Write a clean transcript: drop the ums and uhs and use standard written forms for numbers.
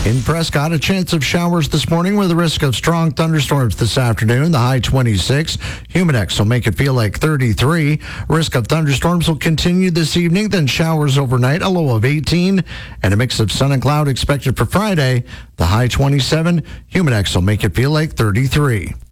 In Prescott, a chance of showers this morning with a risk of strong thunderstorms this afternoon. The high 26. Humidex will make it feel like 33. Risk of thunderstorms will continue this evening, then showers overnight, a low of 18. And a mix of sun and cloud expected for Friday. The high 27. Humidex will make it feel like 33.